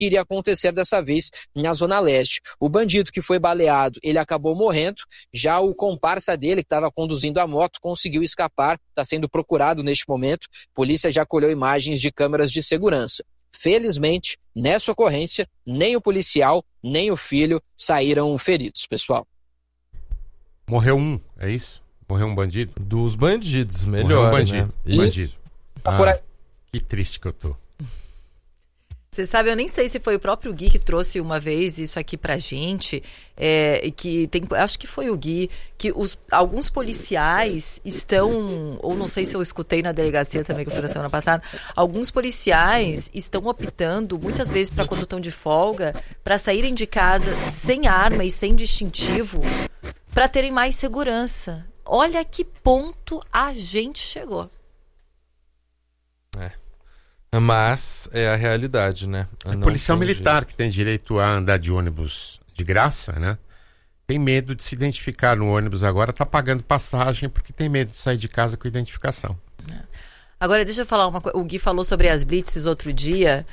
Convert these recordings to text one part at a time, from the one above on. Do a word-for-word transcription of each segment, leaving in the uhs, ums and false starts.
que iria acontecer dessa vez na Zona Leste. O bandido que foi baleado, ele acabou morrendo, já o comparsa dele, que estava conduzindo a moto, conseguiu escapar, está sendo procurado neste momento. A polícia já colheu imagens de câmeras de segurança. Felizmente, nessa ocorrência, nem o policial, nem o filho saíram feridos, pessoal. Morreu um, é isso? Morreu um bandido? Dos bandidos, melhor, Morreu um bandido, né? bandido. Tá por aí. Ah, que triste que eu tô. Você sabe, eu nem sei se foi o próprio Gui que trouxe uma vez isso aqui pra gente, é, que tem, acho que foi o Gui, que os, alguns policiais estão, ou não sei se eu escutei na delegacia também, que foi na semana passada, alguns policiais estão optando, muitas vezes para quando estão de folga, para saírem de casa sem arma e sem distintivo, para terem mais segurança. Olha que ponto a gente chegou. É. Mas é a realidade, né? A policial militar jeito. que tem direito a andar de ônibus de graça, né? Tem medo de se identificar no ônibus agora, tá pagando passagem porque tem medo de sair de casa com identificação. É. Agora, deixa eu falar uma coisa. O Gui falou sobre as blitzes outro dia.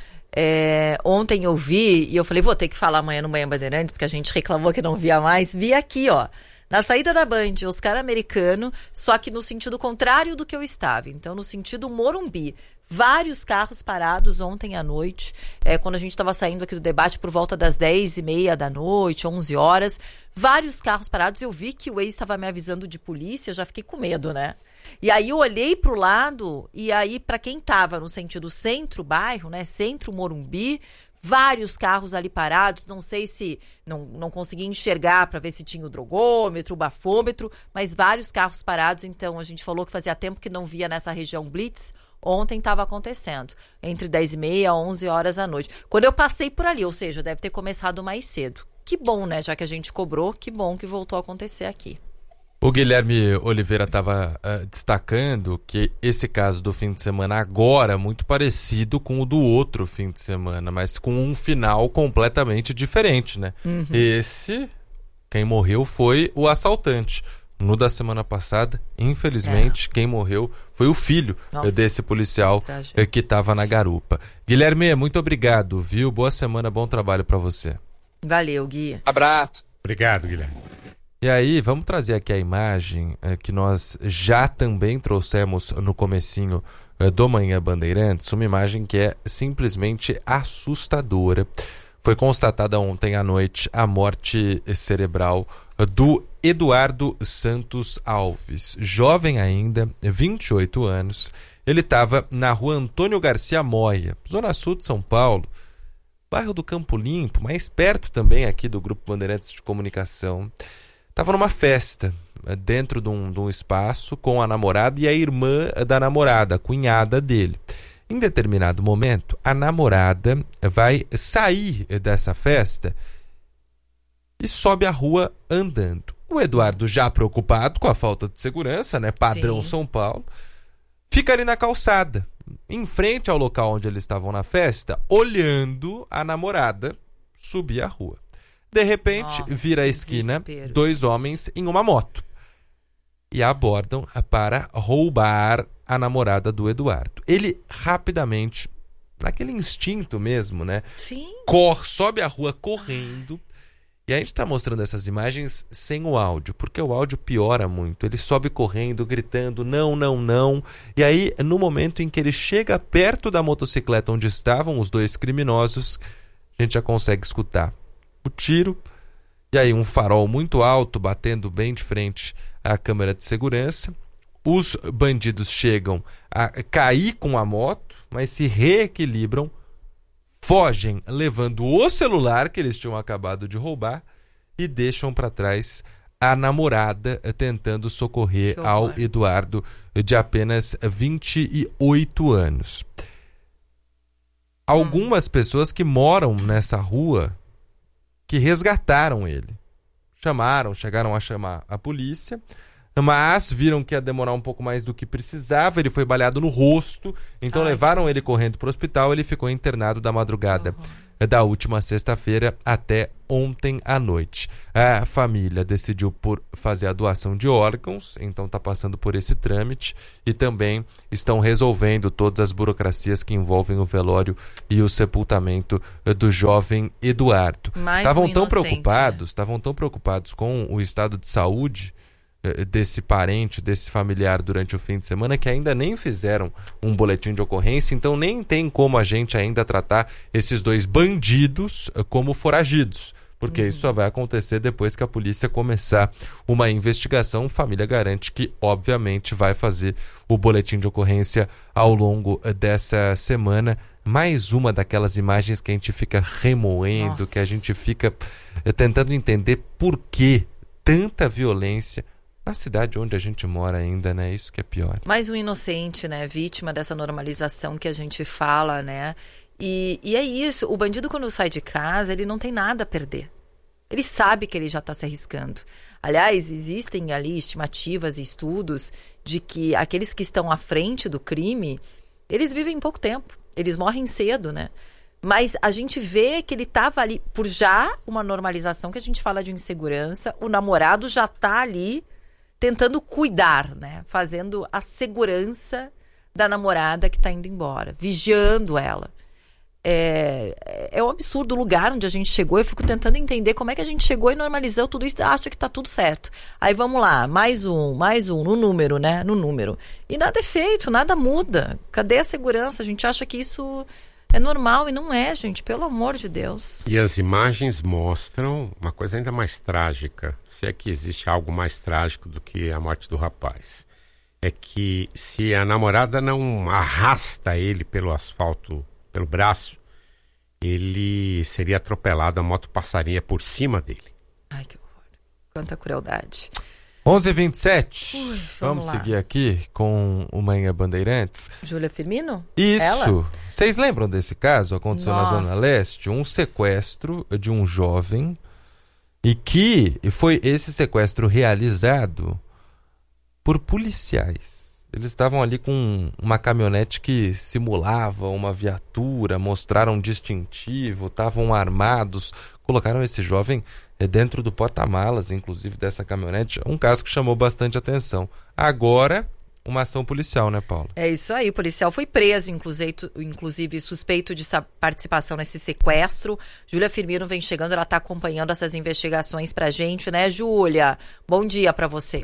É, ontem eu vi, e eu falei, vou ter que falar amanhã no Manhã Bandeirantes, porque a gente reclamou que não via mais. Vi aqui, ó. Na saída da Band, Oscar Americano, só que no sentido contrário do que eu estava. Então, no sentido Morumbi. Vários carros parados ontem à noite, é, quando a gente estava saindo aqui do debate por volta das dez e meia da noite, onze horas. Vários carros parados. Eu vi que o ex estava me avisando de polícia, eu já fiquei com medo, né? E aí eu olhei para o lado, e aí para quem estava no sentido centro-bairro, né? Centro-Morumbi, vários carros ali parados, não sei se não, não consegui enxergar para ver se tinha o drogômetro, o bafômetro, mas vários carros parados. Então a gente falou que fazia tempo que não via nessa região blitz. Ontem estava acontecendo, entre dez e meia a onze horas da noite. Quando eu passei por ali, ou seja, deve ter começado mais cedo. Que bom, né? Já que a gente cobrou, que bom que voltou a acontecer aqui. O Guilherme Oliveira estava uh, destacando que esse caso do fim de semana agora é muito parecido com o do outro fim de semana, mas com um final completamente diferente, né? Uhum. Esse, quem morreu foi o assaltante. No da semana passada, infelizmente, é. quem morreu foi o filho Nossa, desse policial que, que estava na garupa. Guilherme, muito obrigado, viu? Boa semana, bom trabalho para você. Valeu, Gui. Abraço. Obrigado, Guilherme. E aí, vamos trazer aqui a imagem é, que nós já também trouxemos no comecinho é, do Manhã Bandeirantes, uma imagem que é simplesmente assustadora. Foi constatada ontem à noite a morte cerebral do Eduardo Santos Alves, jovem ainda, vinte e oito anos. Ele estava na rua Antônio Garcia Moya, zona sul de São Paulo, bairro do Campo Limpo, mais perto também aqui do Grupo Bandeirantes de Comunicação. Estava numa festa, dentro de um, de um espaço, com a namorada e a irmã da namorada, a cunhada dele. Em determinado momento, a namorada vai sair dessa festa e sobe a rua andando. O Eduardo, já preocupado com a falta de segurança, né? Padrão Sim. São Paulo, fica ali na calçada, em frente ao local onde eles estavam na festa, olhando a namorada subir a rua. De repente, Nossa, vira a esquina, desespero, dois gente. homens em uma moto. E a abordam para roubar a namorada do Eduardo. Ele rapidamente, naquele instinto mesmo, né? Sim. Corre, sobe a rua correndo. E a gente está mostrando essas imagens sem o áudio, porque o áudio piora muito. Ele sobe correndo, gritando, não, não, não. E aí, no momento em que ele chega perto da motocicleta onde estavam os dois criminosos, a gente já consegue escutar o tiro. E aí, um farol muito alto, batendo bem de frente à câmera de segurança. Os bandidos chegam a cair com a moto, mas se reequilibram, fogem levando o celular que eles tinham acabado de roubar e deixam para trás a namorada tentando socorrer ao Eduardo, de apenas vinte e oito anos. Algumas hum. pessoas que moram nessa rua que resgataram ele. Chamaram, chegaram a chamar a polícia, mas viram que ia demorar um pouco mais do que precisava. Ele foi baleado no rosto, então Ai, levaram ele correndo para o hospital. Ele ficou internado da madrugada uhum. da última sexta-feira até ontem à noite. A família decidiu por fazer a doação de órgãos, então está passando por esse trâmite, e também estão resolvendo todas as burocracias que envolvem o velório e o sepultamento do jovem Eduardo. Estavam um tão preocupados, estavam né? tão preocupados com o estado de saúde desse parente, desse familiar durante o fim de semana, que ainda nem fizeram um boletim de ocorrência, então nem tem como a gente ainda tratar esses dois bandidos como foragidos, porque uhum. isso só vai acontecer depois que a polícia começar uma investigação. Família garante que, obviamente, vai fazer o boletim de ocorrência ao longo dessa semana. Mais uma daquelas imagens que a gente fica remoendo, Nossa. que a gente fica tentando entender por que tanta violência na cidade onde a gente mora ainda, né? Isso que é pior. Mais um inocente, né? Vítima dessa normalização que a gente fala, né? E, e é isso. O bandido, quando sai de casa, ele não tem nada a perder. Ele sabe que ele já está se arriscando. Aliás, existem ali estimativas e estudos de que aqueles que estão à frente do crime, eles vivem pouco tempo. Eles morrem cedo, né? Mas a gente vê que ele estava ali por já uma normalização que a gente fala de insegurança. O namorado já está ali tentando cuidar, né? Fazendo a segurança da namorada que está indo embora, vigiando ela. É, é um absurdo o lugar onde a gente chegou. Eu fico tentando entender como é que a gente chegou e normalizou tudo isso, acha que está tudo certo. Aí vamos lá, mais um, mais um, no número, né? No número. E nada é feito, nada muda. Cadê a segurança? A gente acha que isso é normal e não é, gente, pelo amor de Deus. E as imagens mostram uma coisa ainda mais trágica, se é que existe algo mais trágico do que a morte do rapaz. É que se a namorada não arrasta ele pelo asfalto, pelo braço, ele seria atropelado, a moto passaria por cima dele. Ai, que horror. Quanta crueldade. onze e vinte e sete. Ui, vamos vamos seguir aqui com o Manhã Bandeirantes. Júlia Firmino? Isso. Ela? Vocês lembram desse caso? Aconteceu Nossa. na Zona Leste, um sequestro de um jovem, e que foi esse sequestro realizado por policiais. Eles estavam ali com uma caminhonete que simulava uma viatura, mostraram um distintivo, estavam armados, colocaram esse jovem dentro do porta-malas, inclusive, dessa caminhonete. Um caso que chamou bastante atenção. Agora, uma ação policial, né, Paula? É isso aí, o policial foi preso, inclusive, inclusive suspeito de participação nesse sequestro. Júlia Firmino vem chegando, ela está acompanhando essas investigações pra gente, né, Júlia? Bom dia para você.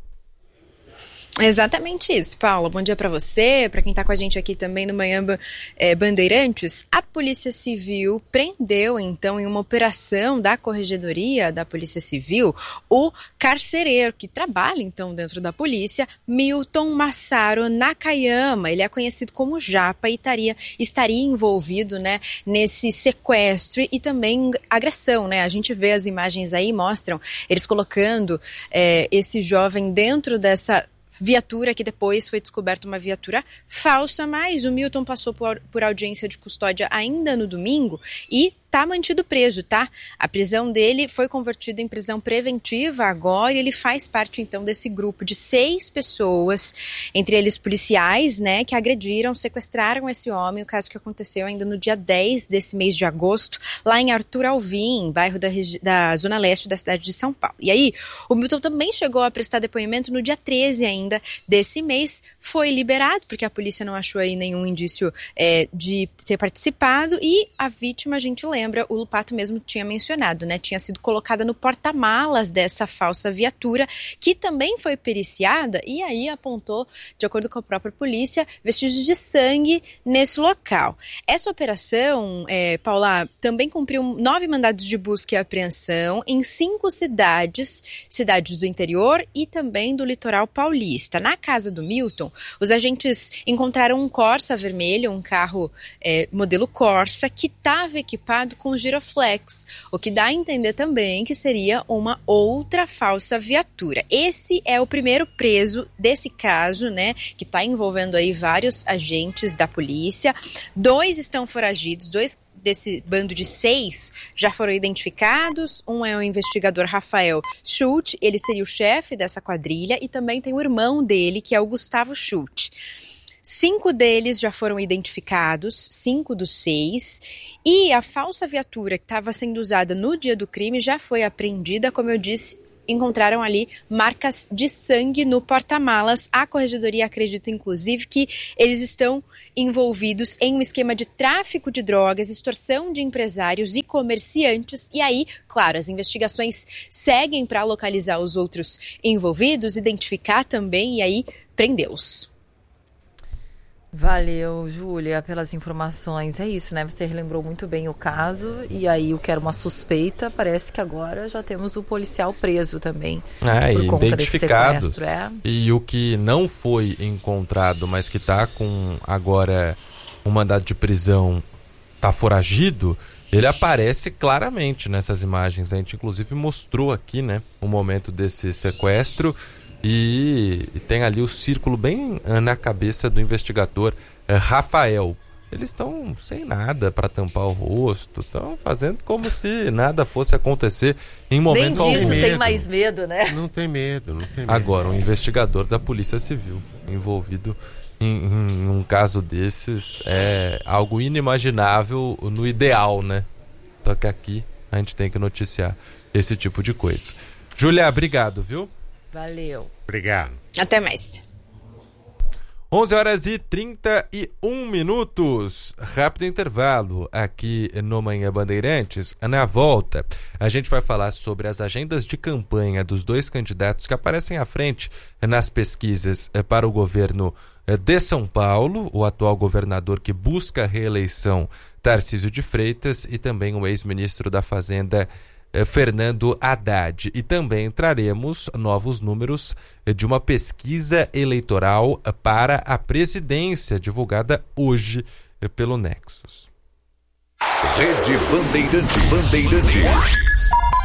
Exatamente isso, Paula. Bom dia para você, para quem está com a gente aqui também no Manhã é, Bandeirantes. A Polícia Civil prendeu, então, em uma operação da Corregedoria da Polícia Civil, o carcereiro que trabalha, então, dentro da polícia, Milton Massaro Nakayama. Ele é conhecido como Japa e estaria, estaria envolvido, né, nesse sequestro e também agressão, né? A gente vê as imagens aí, mostram eles colocando é, esse jovem dentro dessa viatura, que depois foi descoberta uma viatura falsa, mas o Milton passou por, por audiência de custódia ainda no domingo e está mantido preso, tá? A prisão dele foi convertida em prisão preventiva agora e ele faz parte, então, desse grupo de seis pessoas, entre eles policiais, né, que agrediram, sequestraram esse homem, o caso que aconteceu ainda no dia dez desse mês de agosto, lá em Arthur Alvim, bairro da, da Zona Leste da cidade de São Paulo. E aí, o Milton também chegou a prestar depoimento no dia treze ainda desse mês, foi liberado, porque a polícia não achou aí nenhum indício é, de ter participado, e a vítima, a gente lembra, lembra, o Lupato mesmo tinha mencionado, né? Tinha sido colocada no porta-malas dessa falsa viatura, que também foi periciada e aí apontou, de acordo com a própria polícia, vestígios de sangue nesse local. Essa operação, é, Paula, também cumpriu nove mandados de busca e apreensão em cinco cidades, cidades do interior e também do litoral paulista. Na casa do Milton, os agentes encontraram um Corsa vermelho, um carro é, modelo Corsa, que estava equipado com giroflex, o que dá a entender também que seria uma outra falsa viatura. Esse é o primeiro preso desse caso, né, que está envolvendo aí vários agentes da polícia. Dois estão foragidos, dois desse bando de seis já foram identificados. Um é o investigador Rafael Schulte, ele seria o chefe dessa quadrilha, e também tem o irmão dele, que é o Gustavo Schulte. Cinco deles já foram identificados, cinco dos seis, e a falsa viatura que estava sendo usada no dia do crime já foi apreendida. Como eu disse, encontraram ali marcas de sangue no porta-malas. A Corregedoria acredita, inclusive, que eles estão envolvidos em um esquema de tráfico de drogas, extorsão de empresários e comerciantes. E aí, claro, as investigações seguem para localizar os outros envolvidos, identificar também e aí prendê-los. Valeu, Júlia, pelas informações. É isso, né? Você relembrou muito bem o caso. E aí, o que era uma suspeita, parece que agora já temos o policial preso também. É, por conta identificado. Desse sequestro, é. E o que não foi encontrado, mas que está com agora um mandado de prisão, está foragido, ele aparece claramente nessas imagens. A gente, inclusive, mostrou aqui, né, o momento desse sequestro. E tem ali o círculo bem na cabeça do investigador é, Rafael. Eles estão sem nada para tampar o rosto, estão fazendo como se nada fosse acontecer em momento algum. Nem disso tem mais medo, né? Não tem medo, não tem medo. Agora, um investigador da Polícia Civil envolvido em, em um caso desses é algo inimaginável no ideal, né? Só que aqui a gente tem que noticiar esse tipo de coisa. Júlia, obrigado, viu? Valeu. Obrigado. Até mais. onze horas e trinta e um minutos. Rápido intervalo aqui no Manhã Bandeirantes. Na volta, a gente vai falar sobre as agendas de campanha dos dois candidatos que aparecem à frente nas pesquisas para o governo de São Paulo, o atual governador que busca a reeleição, Tarcísio de Freitas, e também o ex-ministro da Fazenda, Fernando Haddad. E também traremos novos números de uma pesquisa eleitoral para a presidência, divulgada hoje pelo Nexus. Rede Bandeirantes. Bandeirantes.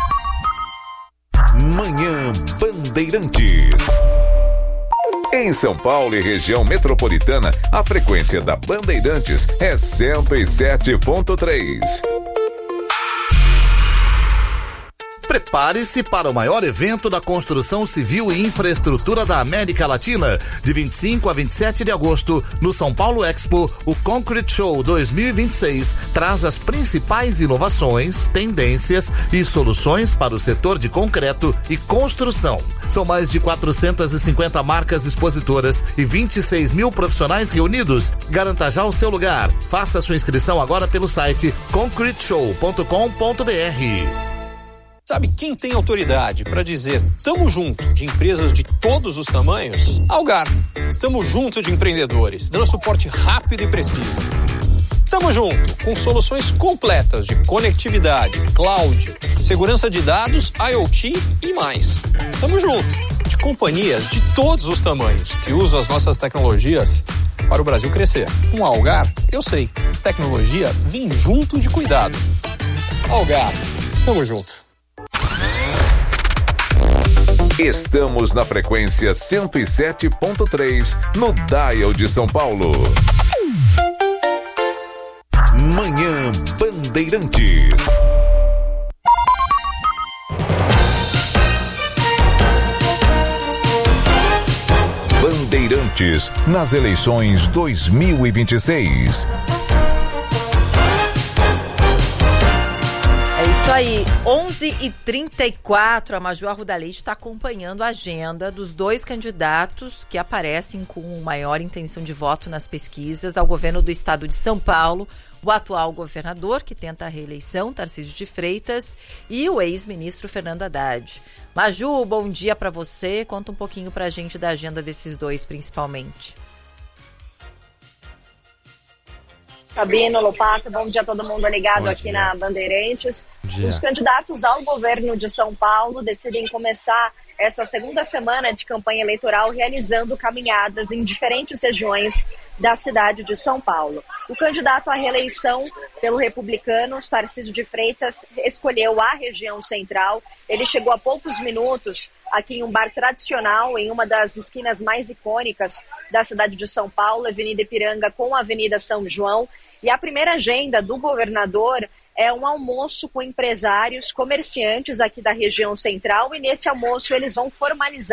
Manhã Bandeirantes. Em São Paulo e região metropolitana, a frequência da Bandeirantes é cento e sete ponto três. Prepare-se para o maior evento da construção civil e infraestrutura da América Latina. De vinte e cinco a vinte e sete de agosto, no São Paulo Expo, o Concrete Show dois mil e vinte e seis traz as principais inovações, tendências e soluções para o setor de concreto e construção. São mais de quatrocentas e cinquenta marcas expositoras e vinte e seis mil profissionais reunidos. Garanta já o seu lugar. Faça sua inscrição agora pelo site concrete show ponto com ponto b r. Sabe quem tem autoridade para dizer tamo junto de empresas de todos os tamanhos? Algar. Tamo junto de empreendedores, dando suporte rápido e preciso. Tamo junto com soluções completas de conectividade, cloud, segurança de dados, IoT e mais. Tamo junto de companhias de todos os tamanhos que usam as nossas tecnologias para o Brasil crescer. Com a Algar, eu sei, tecnologia vem junto de cuidado. Algar, tamo junto. Estamos na frequência cento e sete ponto três, no Dial de São Paulo. Manhã Bandeirantes. Bandeirantes nas eleições dois mil e vinte e seis. Isso aí, onze e trinta e quatro, a Maju Arruda Leite está acompanhando a agenda dos dois candidatos que aparecem com maior intenção de voto nas pesquisas ao governo do estado de São Paulo, o atual governador que tenta a reeleição, Tarcísio de Freitas, e o ex-ministro Fernando Haddad. Maju, bom dia para você, conta um pouquinho para a gente da agenda desses dois principalmente. Sabino, Lopato, bom dia a todo mundo ligado bom aqui dia. na Bandeirantes. Dia. Os candidatos ao governo de São Paulo decidem começar essa segunda semana de campanha eleitoral realizando caminhadas em diferentes regiões da cidade de São Paulo. O candidato à reeleição pelo Republicanos, Tarcísio de Freitas, escolheu a região central. Ele chegou há poucos minutos aqui em um bar tradicional, em uma das esquinas mais icônicas da cidade de São Paulo, Avenida Ipiranga com a Avenida São João. E a primeira agenda do governador é um almoço com empresários, comerciantes aqui da região central, e nesse almoço eles vão formalizar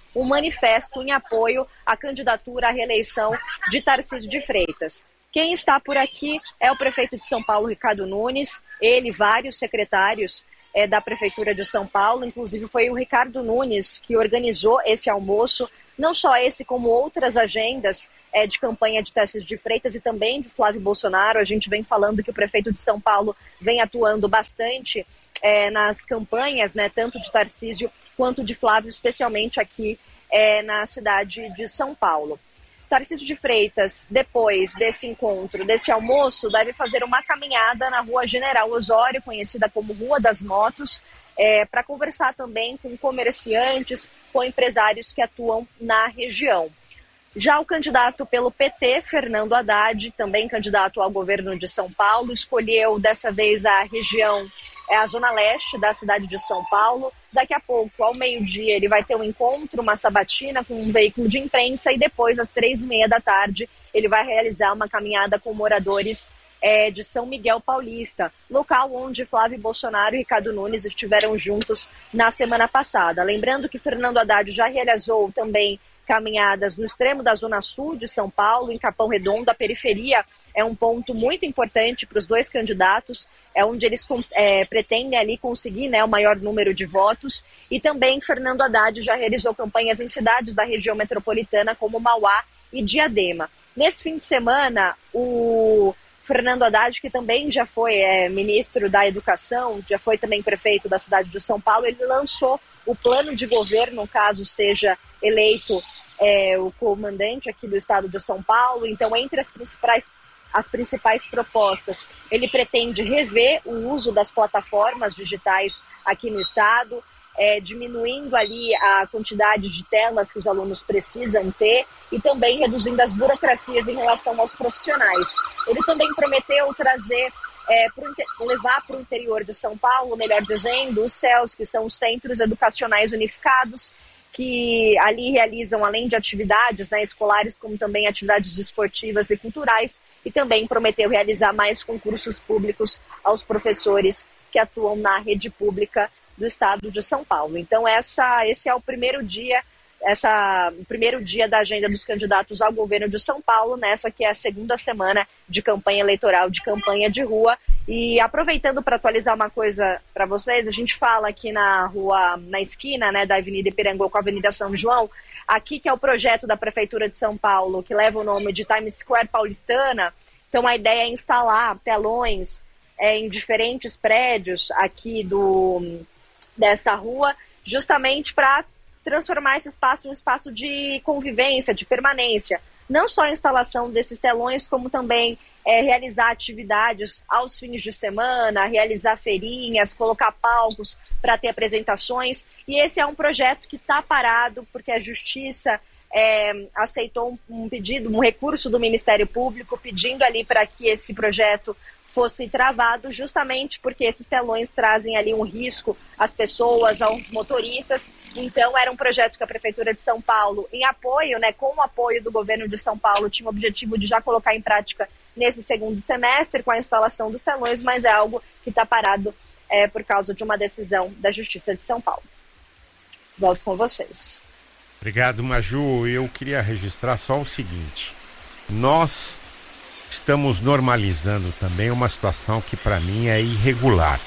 um manifesto em apoio à candidatura à reeleição de Tarcísio de Freitas. Quem está por aqui é o prefeito de São Paulo, Ricardo Nunes, ele e vários secretários é, da Prefeitura de São Paulo, inclusive foi o Ricardo Nunes que organizou esse almoço, não só esse, como outras agendas é, de campanha de Tarcísio de Freitas e também de Flávio Bolsonaro. A gente vem falando que o prefeito de São Paulo vem atuando bastante é, nas campanhas, né, tanto de Tarcísio quanto de Flávio, especialmente aqui é, na cidade de São Paulo. Tarcísio de Freitas, depois desse encontro, desse almoço, deve fazer uma caminhada na Rua General Osório, conhecida como Rua das Motos, É, para conversar também com comerciantes, com empresários que atuam na região. Já o candidato pelo P T, Fernando Haddad, também candidato ao governo de São Paulo, escolheu dessa vez a região, é a zona leste da cidade de São Paulo. Daqui a pouco, ao meio-dia, ele vai ter um encontro, uma sabatina com um veículo de imprensa e depois, às três e meia da tarde, ele vai realizar uma caminhada com moradores É, de São Miguel Paulista, local onde Flávio Bolsonaro e Ricardo Nunes estiveram juntos na semana passada. Lembrando que Fernando Haddad já realizou também caminhadas no extremo da Zona Sul de São Paulo, em Capão Redondo. A periferia é um ponto muito importante para os dois candidatos, é onde eles é, pretendem ali conseguir, né, o maior número de votos. E também Fernando Haddad já realizou campanhas em cidades da região metropolitana, como Mauá e Diadema. Nesse fim de semana, o Fernando Haddad, que também já foi é, ministro da Educação, já foi também prefeito da cidade de São Paulo, ele lançou o plano de governo, caso seja eleito é, o comandante aqui do estado de São Paulo. Então, entre as principais, as principais propostas, ele pretende rever o uso das plataformas digitais aqui no estado, É, diminuindo ali a quantidade de telas que os alunos precisam ter e também reduzindo as burocracias em relação aos profissionais. Ele também prometeu trazer, é, pro, levar para o interior de São Paulo, melhor dizendo, os C E Ls, que são os Centros Educacionais Unificados, que ali realizam, além de atividades, né, escolares, como também atividades esportivas e culturais, e também prometeu realizar mais concursos públicos aos professores que atuam na rede pública do estado de São Paulo. Então essa, esse é o primeiro dia, essa, o primeiro dia da agenda dos candidatos ao governo de São Paulo, nessa que é a segunda semana de campanha eleitoral, de campanha de rua. E aproveitando para atualizar uma coisa para vocês, a gente fala aqui na rua, na esquina, né, da Avenida Ipirangô com a Avenida São João, aqui que é o projeto da Prefeitura de São Paulo, que leva o nome de Times Square Paulistana. Então a ideia é instalar telões é, em diferentes prédios aqui do dessa rua, justamente para transformar esse espaço em um espaço de convivência, de permanência. Não só a instalação desses telões, como também é, realizar atividades aos fins de semana, realizar feirinhas, colocar palcos para ter apresentações. E esse é um projeto que está parado, porque a Justiça é, aceitou um, um pedido, um recurso do Ministério Público, pedindo ali para que esse projeto fosse travado, justamente porque esses telões trazem ali um risco às pessoas, aos motoristas. Então era um projeto que a Prefeitura de São Paulo, em apoio, né, com o apoio do governo de São Paulo, tinha o objetivo de já colocar em prática nesse segundo semestre com a instalação dos telões, mas é algo que está parado é, por causa de uma decisão da Justiça de São Paulo. Volto com vocês. Obrigado, Maju. Eu queria registrar só o seguinte: nós estamos normalizando também uma situação que para mim é irregular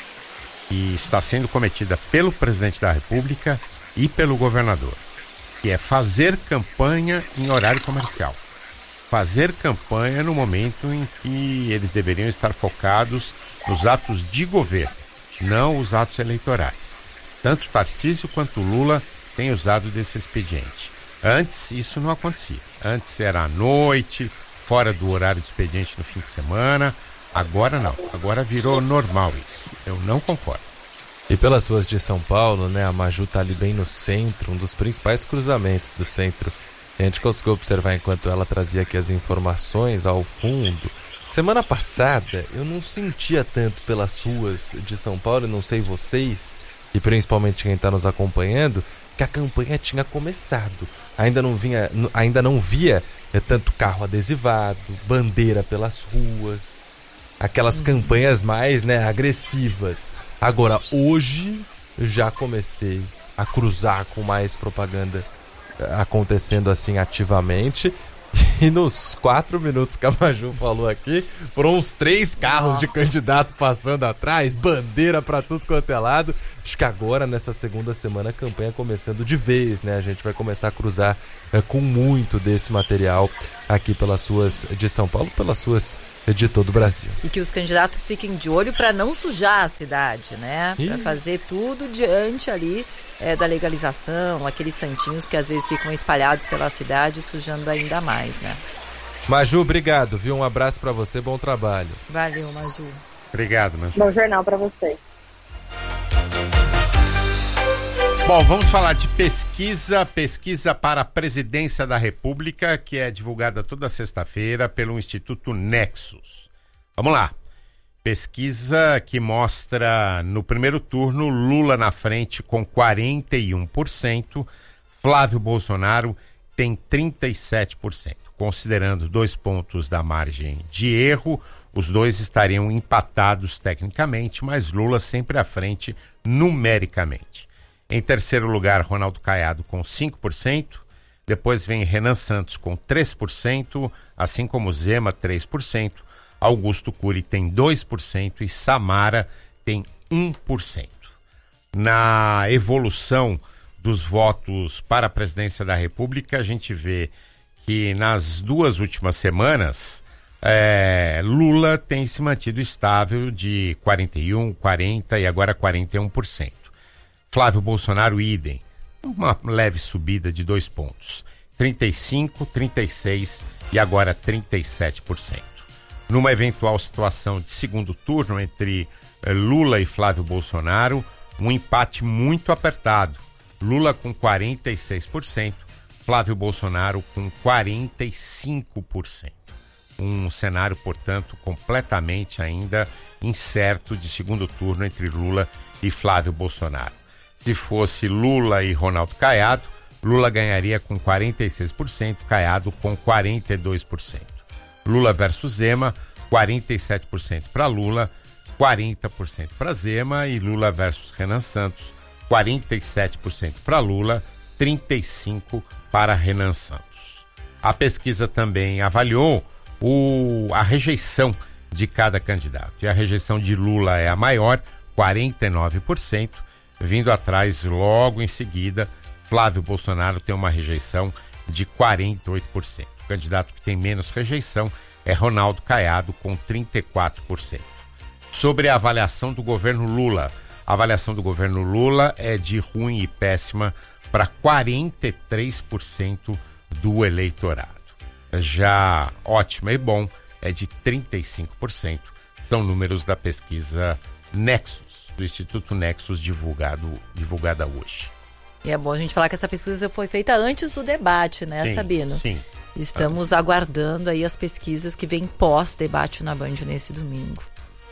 e está sendo cometida pelo presidente da República e pelo governador, que é fazer campanha em horário comercial. Fazer campanha no momento em que eles deveriam estar focados nos atos de governo, não os atos eleitorais. Tanto Tarcísio quanto Lula têm usado desse expediente. Antes isso não acontecia. Antes era à noite, fora do horário de expediente no fim de semana. Agora não, agora virou normal isso. Eu não concordo. E pelas ruas de São Paulo, né, a Maju tá ali bem no centro, um dos principais cruzamentos do centro. A gente conseguiu observar enquanto ela trazia aqui as informações ao fundo. Semana passada eu não sentia tanto pelas ruas de São Paulo, não sei vocês, e principalmente quem está nos acompanhando, que a campanha tinha começado. Ainda não vinha, ainda não via é, tanto carro adesivado, bandeira pelas ruas, aquelas uhum. campanhas mais, né, agressivas. Agora, hoje, já comecei a cruzar com mais propaganda acontecendo assim ativamente. E nos quatro minutos que a Maju falou aqui, foram uns três carros Nossa. de candidato passando atrás, bandeira pra tudo quanto é lado. Acho que agora, nessa segunda semana, a campanha começando de vez, né? A gente vai começar a cruzar é, com muito desse material aqui pelas ruas de São Paulo, pelas ruas de todo o Brasil. E que os candidatos fiquem de olho para não sujar a cidade, né? Para fazer tudo diante ali é, da legalização, aqueles santinhos que às vezes ficam espalhados pela cidade, sujando ainda mais, né? Maju, obrigado, viu? Um abraço para você, bom trabalho. Valeu, Maju. Obrigado, Maju. Bom jornal para vocês. Bom, vamos falar de pesquisa, pesquisa para a Presidência da República, que é divulgada toda sexta-feira pelo Instituto Nexus. Vamos lá. Pesquisa que mostra no primeiro turno Lula na frente com quarenta e um por cento, Flávio Bolsonaro tem trinta e sete por cento. Considerando dois pontos da margem de erro, os dois estariam empatados tecnicamente, mas Lula sempre à frente numericamente. Em terceiro lugar, Ronaldo Caiado com cinco por cento, depois vem Renan Santos com três por cento, assim como Zema três por cento, Augusto Cury tem dois por cento e Samara tem um por cento. Na evolução dos votos para a Presidência da República, a gente vê que nas duas últimas semanas, é, Lula tem se mantido estável de quarenta e um, quarenta e agora quarenta e um por cento. Flávio Bolsonaro, idem, uma leve subida de dois pontos, trinta e cinco, trinta e seis e agora trinta e sete por cento. Numa eventual situação de segundo turno entre eh, Lula e Flávio Bolsonaro, um empate muito apertado. Lula com quarenta e seis por cento, Flávio Bolsonaro com quarenta e cinco por cento. Um cenário, portanto, completamente ainda incerto de segundo turno entre Lula e Flávio Bolsonaro. Se fosse Lula e Ronaldo Caiado, Lula ganharia com quarenta e seis por cento, Caiado com quarenta e dois por cento. Lula versus Zema, quarenta e sete por cento para Lula, quarenta por cento para Zema, e Lula versus Renan Santos, quarenta e sete por cento para Lula, trinta e cinco por cento para Renan Santos. A pesquisa também avaliou o, a rejeição de cada candidato, e a rejeição de Lula é a maior, quarenta e nove por cento, vindo atrás logo em seguida, Flávio Bolsonaro tem uma rejeição de quarenta e oito por cento. O candidato que tem menos rejeição é Ronaldo Caiado, com trinta e quatro por cento. Sobre a avaliação do governo Lula, a avaliação do governo Lula é de ruim e péssima para quarenta e três por cento do eleitorado. Já ótima e bom é de trinta e cinco por cento. São números da pesquisa Nexus, do Instituto Nexus, divulgado, divulgada hoje. E é bom a gente falar que essa pesquisa foi feita antes do debate, né, sim, Sabino? Sim. Estamos ah, aguardando aí as pesquisas que vêm pós-debate na Band nesse domingo.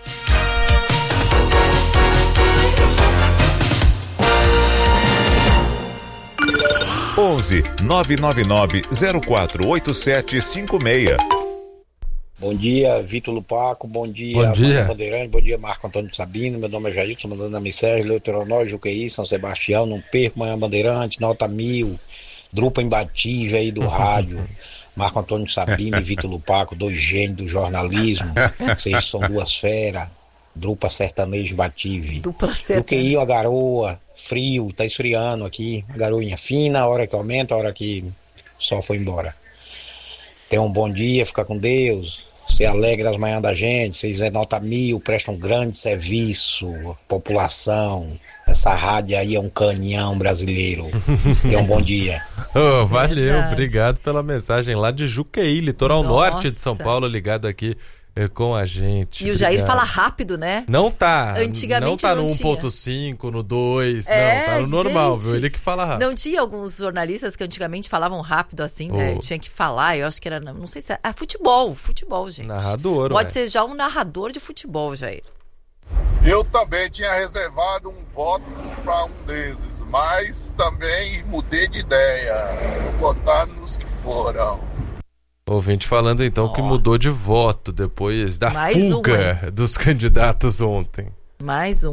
onze nove nove nove zero quatro oito sete cinco seis. Bom dia, Vitor Lupaco, bom dia, bom dia. Bandeirante, bom dia, Marco Antônio Sabino, meu nome é Jair, estou mandando a mensagem, Leuteronóis, Juqueí, São Sebastião, não perco Manhã Bandeirante, nota mil, drupa imbatível aí do rádio, Marco Antônio Sabino e Vitor Lupaco, dois gênios do jornalismo, vocês são duas feras, drupa sertanejo imbatível, Juqueí, a garoa, frio, tá esfriando aqui, a garoinha fina, a hora que aumenta, a hora que o sol foi embora. Tenham um bom dia, fica com Deus. Você alegra as manhãs da gente, vocês é nota mil, prestam um grande serviço, população. Essa rádio aí é um canhão brasileiro. Tenham um bom dia. Oh, valeu, verdade. Obrigado pela mensagem lá de Juqueí, litoral Nossa. norte de São Paulo, ligado aqui é, com a gente. E o obrigado. Jair fala rápido, né? Não tá. Antigamente não tá no não um ponto cinco, no dois, é, não, tá no normal, gente, viu? Ele que fala rápido. Não tinha alguns jornalistas que antigamente falavam rápido assim, né? Oh. Tinha que falar, eu acho que era, não sei se é, ah, futebol, futebol, gente. Narrador, Pode ué. ser já um narrador de futebol, Jair. Eu também tinha reservado um voto para um deles, mas também mudei de ideia. Vou votar nos que foram. Ouvinte falando então oh. que mudou de voto depois da Mais fuga um, dos candidatos ontem. Mais um.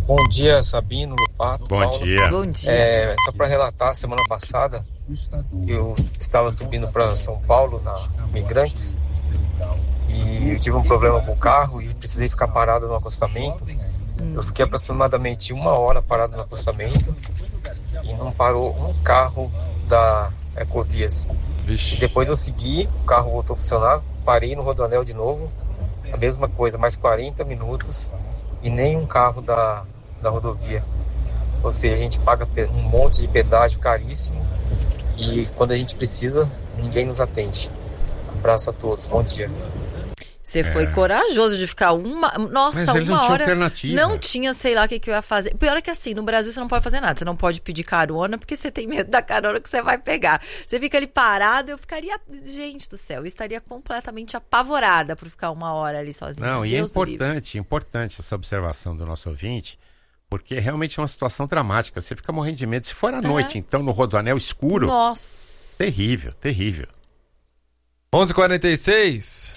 Bom dia, Sabino, Pato, Bom Paulo. dia. Bom dia. É, só para relatar, semana passada eu estava subindo para São Paulo na Imigrantes e eu tive um problema com o carro e precisei ficar parado no acostamento. Eu fiquei aproximadamente uma hora parado no acostamento e não parou um carro da Ecovias. Vixe. E depois eu segui, o carro voltou a funcionar, parei no Rodoanel de novo, a mesma coisa, mais quarenta minutos e nem um carro da, da rodovia. Ou seja, a gente paga um monte de pedágio caríssimo e quando a gente precisa, ninguém nos atende. Abraço a todos, bom dia. Você foi é. corajoso de ficar uma... Nossa, Mas ele uma não tinha hora... alternativa. Não tinha, sei lá, o que, que eu ia fazer. Pior é que assim, no Brasil você não pode fazer nada. Você não pode pedir carona, porque você tem medo da carona que você vai pegar. Você fica ali parado, eu ficaria... Gente do céu, eu estaria completamente apavorada por ficar uma hora ali sozinha. Não, Deus e é importante, importante essa observação do nosso ouvinte, porque realmente é uma situação dramática. Você fica morrendo de medo. Se for à é. noite, então, no Rodoanel escuro... Nossa! Terrível, terrível. onze e quarenta e seis...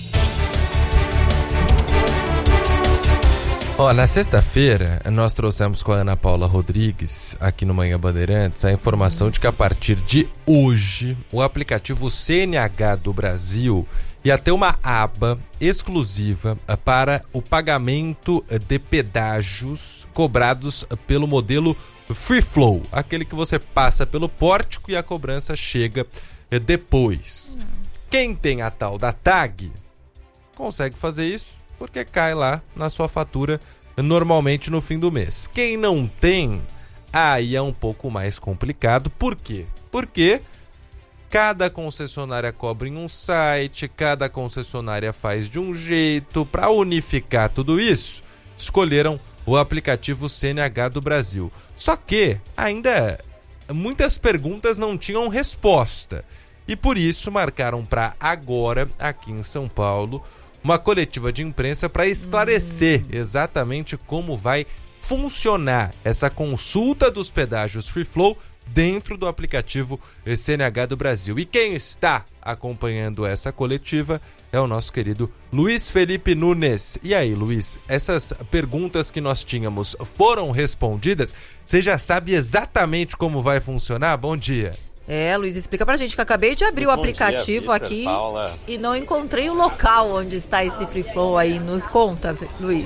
Ó, na sexta-feira, nós trouxemos com a Ana Paula Rodrigues, aqui no Manhã Bandeirantes, a informação de que a partir de hoje, o aplicativo C N H do Brasil ia ter uma aba exclusiva para o pagamento de pedágios cobrados pelo modelo Free Flow, aquele que você passa pelo pórtico e a cobrança chega depois. Quem tem a tal da tag consegue fazer isso, porque cai lá na sua fatura normalmente no fim do mês. Quem não tem, aí é um pouco mais complicado. Por quê? Porque cada concessionária cobra em um site, cada concessionária faz de um jeito. Para unificar tudo isso, escolheram o aplicativo C N H do Brasil. Só que ainda muitas perguntas não tinham resposta. E por isso marcaram para agora, aqui em São Paulo, uma coletiva de imprensa para esclarecer hum. exatamente como vai funcionar essa consulta dos pedágios Free Flow dentro do aplicativo C N H do Brasil. E quem está acompanhando essa coletiva é o nosso querido Luiz Felipe Nunes. E aí, Luiz, essas perguntas que nós tínhamos foram respondidas? Você já sabe exatamente como vai funcionar? Bom dia. É, Luiz, explica pra gente que eu acabei de abrir Muito o aplicativo dia, Victor, aqui Paula. E não encontrei o local onde está esse Free Flow aí. Nos conta, Luiz.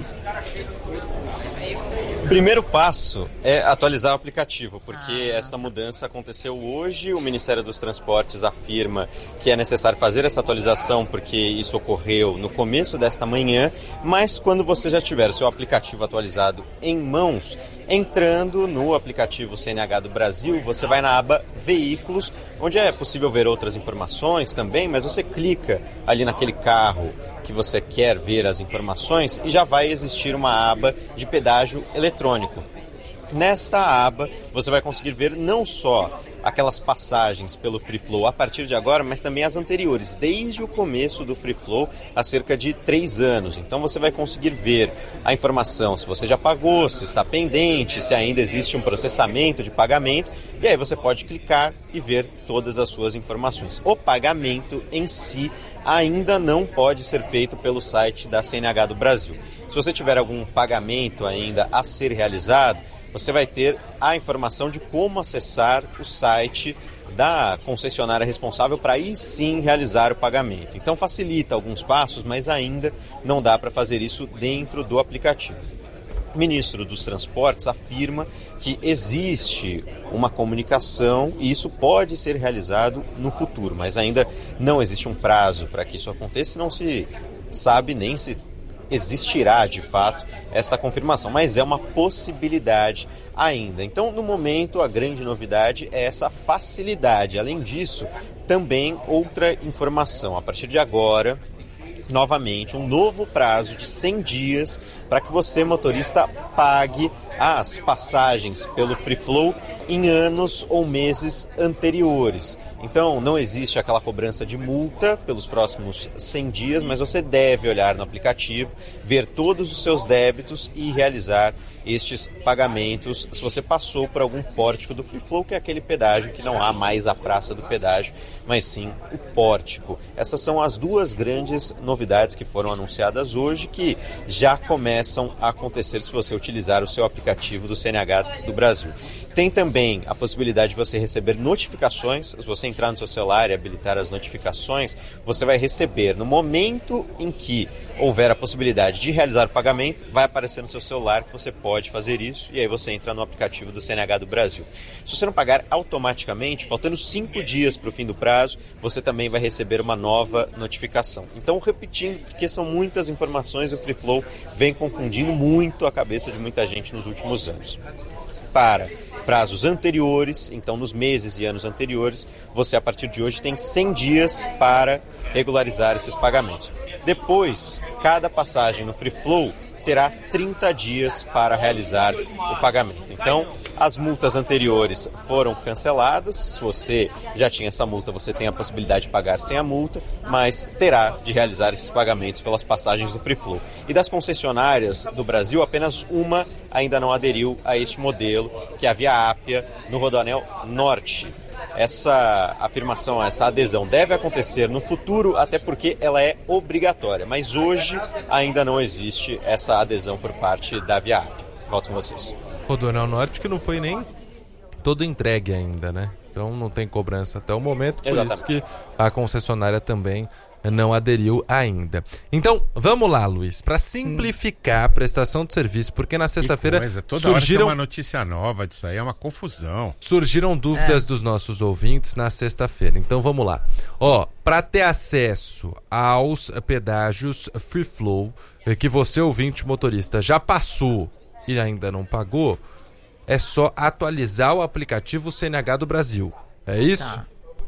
O primeiro passo é atualizar o aplicativo, porque ah. essa mudança aconteceu hoje. O Ministério dos Transportes afirma que é necessário fazer essa atualização porque isso ocorreu no começo desta manhã, mas quando você já tiver o seu aplicativo atualizado em mãos, entrando no aplicativo C N H do Brasil, você vai na aba Veículos, onde é possível ver outras informações também, mas você clica ali naquele carro que você quer ver as informações e já vai existir uma aba de pedágio eletrônico. Nesta aba, você vai conseguir ver não só aquelas passagens pelo Free Flow a partir de agora, mas também as anteriores, desde o começo do Free Flow, há cerca de três anos. Então você vai conseguir ver a informação, se você já pagou, se está pendente, se ainda existe um processamento de pagamento, e aí você pode clicar e ver todas as suas informações. O pagamento em si ainda não pode ser feito pelo site da C N H do Brasil. Se você tiver algum pagamento ainda a ser realizado, você vai ter a informação de como acessar o site da concessionária responsável para aí sim realizar o pagamento. Então facilita alguns passos, mas ainda não dá para fazer isso dentro do aplicativo. O ministro dos Transportes afirma que existe uma comunicação e isso pode ser realizado no futuro, mas ainda não existe um prazo para que isso aconteça, não se sabe nem se existirá de fato esta confirmação, mas é uma possibilidade ainda. Então, no momento, a grande novidade é essa facilidade. Além disso, também outra informação. A partir de agora, novamente, um novo prazo de cem dias para que você, motorista, pague as passagens pelo Free Flow em anos ou meses anteriores. Então, não existe aquela cobrança de multa pelos próximos cem dias, mas você deve olhar no aplicativo, ver todos os seus débitos e realizar estes pagamentos se você passou por algum pórtico do Free Flow, que é aquele pedágio que não há mais a praça do pedágio, mas sim o pórtico. Essas são as duas grandes novidades que foram anunciadas hoje, que já começam começam a acontecer se você utilizar o seu aplicativo do C N H do Brasil. Tem também a possibilidade de você receber notificações. Se você entrar no seu celular e habilitar as notificações, você vai receber, no momento em que houver a possibilidade de realizar o pagamento, vai aparecer no seu celular que você pode fazer isso, e aí você entra no aplicativo do C N H do Brasil. Se você não pagar automaticamente, faltando cinco dias para o fim do prazo, você também vai receber uma nova notificação. Então, repetindo, porque são muitas informações, o Free Flow vem confundindo muito a cabeça de muita gente nos últimos anos. Para prazos anteriores, então nos meses e anos anteriores, você a partir de hoje tem cem dias para regularizar esses pagamentos. Depois, cada passagem no Free Flow terá trinta dias para realizar o pagamento. Então, as multas anteriores foram canceladas. Se você já tinha essa multa, você tem a possibilidade de pagar sem a multa, mas terá de realizar esses pagamentos pelas passagens do Free Flow. E das concessionárias do Brasil, apenas uma ainda não aderiu a este modelo, que é a Via Ápia, no Rodoanel Norte. Essa afirmação, essa adesão deve acontecer no futuro, até porque ela é obrigatória. Mas hoje ainda não existe essa adesão por parte da Via Ápia. Volto com vocês. Rodoanel Norte que não foi nem todo entregue ainda, né? Então não tem cobrança até o momento, por Exatamente. Isso que a concessionária também não aderiu ainda. Então, vamos lá, Luiz, para simplificar a prestação de serviço, porque na sexta-feira toda surgiram hora tem uma notícia nova disso aí, é uma confusão. Surgiram dúvidas é. dos nossos ouvintes na sexta-feira. Então, vamos lá. Ó, para ter acesso aos pedágios Free Flow, que você, ouvinte motorista, já passou e ainda não pagou, é só atualizar o aplicativo C N H do Brasil. É isso? Tá.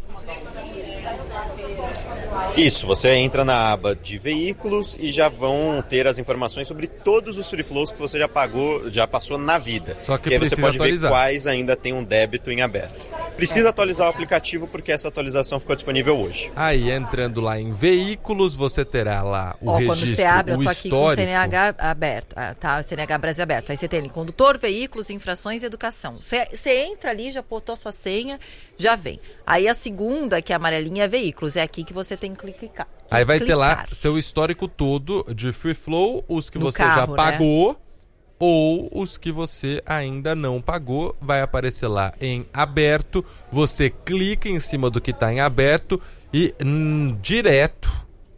Isso, você entra na aba de veículos e já vão ter as informações sobre todos os free flows que você já pagou, já passou na vida. Só que e aí você pode atualizar. ver quais ainda tem um débito em aberto. Precisa atualizar o aplicativo porque essa atualização ficou disponível hoje. Aí, entrando lá em veículos, você terá lá o Ó, registro, quando você abre, eu tô aqui histórico. com o C N H aberto, ah, tá, o C N H Brasil aberto. Aí você tem ali condutor, veículos, infrações e educação. Você, você entra ali, já botou sua senha, já vem. Aí a segunda, que é a amarelinha, é veículos. É aqui que você tem que clicar. Aí vai clicar. ter lá seu histórico todo de Free Flow, os que Do você carro, já pagou, né? Ou os que você ainda não pagou. Vai aparecer lá em aberto, você clica em cima do que está em aberto e hum, direto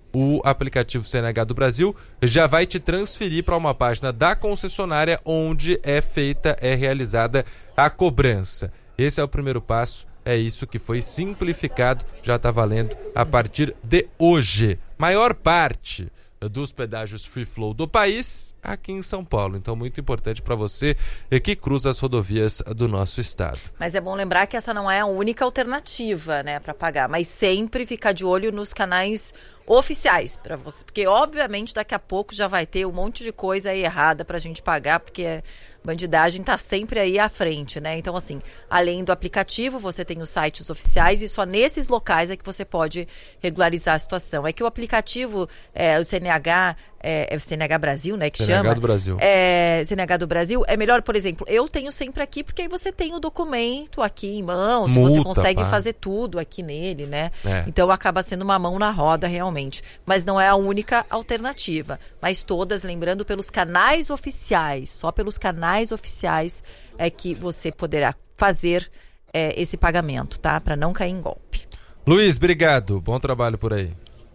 o aplicativo C N H do Brasil já vai te transferir para uma página da concessionária onde é feita, é realizada a cobrança. Esse é o primeiro passo. É isso que foi simplificado, já está valendo a partir de hoje. Maior parte dos pedágios Free Flow do país aqui em São Paulo. Então, muito importante para você que cruza as rodovias do nosso estado. Mas é bom lembrar que essa não é a única alternativa, né, para pagar, mas sempre ficar de olho nos canais oficiais para você, porque obviamente daqui a pouco já vai ter um monte de coisa aí errada para a gente pagar, porque bandidagem está sempre aí à frente, né? Então, assim, além do aplicativo, você tem os sites oficiais e só nesses locais é que você pode regularizar a situação. É que o aplicativo, é, o C N H, é, é o C N H Brasil, né? Que C N H chama. do Brasil. É, C N H do Brasil é melhor, por exemplo, eu tenho sempre aqui, porque aí você tem o documento aqui em mãos, Multa, você consegue pá. fazer tudo aqui nele, né? É. Então acaba sendo uma mão na roda realmente. Mas não é a única alternativa. Mas todas, lembrando, pelos canais oficiais, só pelos canais oficiais é que você poderá fazer é, esse pagamento, tá? Para não cair em golpe. Luiz, obrigado. Bom trabalho por aí.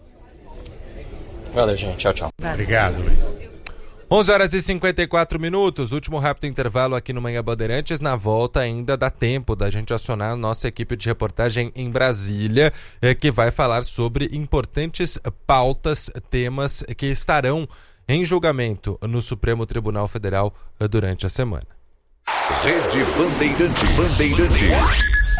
Valeu, gente. Tchau, tchau. Valeu. Obrigado, Luiz. onze horas e cinquenta e quatro minutos, último rápido intervalo aqui no Manhã Bandeirantes. Na volta ainda dá tempo da gente acionar a nossa equipe de reportagem em Brasília, eh, que vai falar sobre importantes pautas, temas que estarão em julgamento no Supremo Tribunal Federal eh, durante a semana. Rede Bandeirantes. Bandeirantes.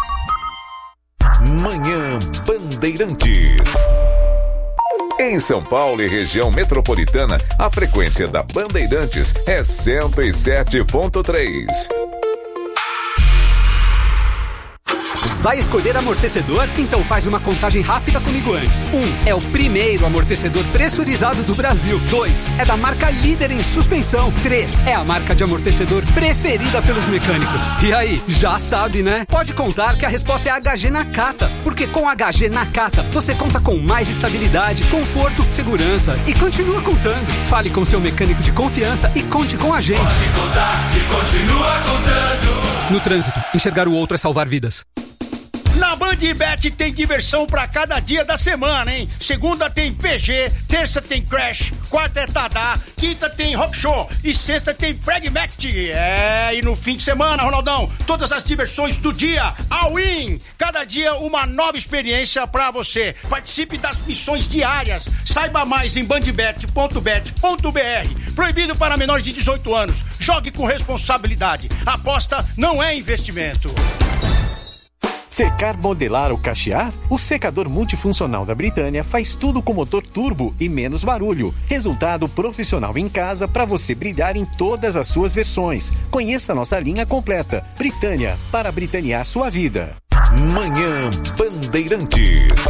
Manhã Bandeirantes. Em São Paulo e região metropolitana, a frequência da Bandeirantes é cento e sete ponto três. Vai escolher amortecedor? Então faz uma contagem rápida comigo antes. Um, é o primeiro amortecedor pressurizado do Brasil. Dois, é da marca líder em suspensão. Três, é a marca de amortecedor preferida pelos mecânicos. E aí, já sabe, né? Pode contar que a resposta é H G Nakata. Porque com H G Nakata, você conta com mais estabilidade, conforto, segurança e continua contando. Fale com seu mecânico de confiança e conte com a gente. Pode contar e continua contando. No trânsito, enxergar o outro é salvar vidas. Na BandBet tem diversão pra cada dia da semana, hein? Segunda tem P G, terça tem Crash, quarta é Tadá, quinta tem Rock Show e sexta tem Pragmatic. É, e no fim de semana, Ronaldão, todas as diversões do dia, all-in. Cada dia uma nova experiência pra você. Participe das missões diárias. Saiba mais em bandbet ponto bet ponto b r. Proibido para menores de dezoito anos. Jogue com responsabilidade. Aposta não é investimento. Secar, modelar ou cachear? O secador multifuncional da Britânia faz tudo com motor turbo e menos barulho. Resultado profissional em casa para você brilhar em todas as suas versões. Conheça nossa linha completa. Britânia, para britanear sua vida. Manhã Bandeirantes.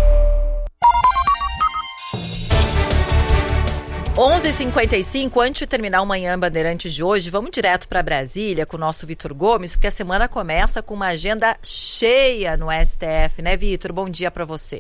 onze e cinquenta e cinco, antes de terminar o Manhã Bandeirantes de hoje, vamos direto para Brasília com o nosso Vitor Gomes, porque a semana começa com uma agenda cheia no S T F, né, Vitor? Bom dia para você.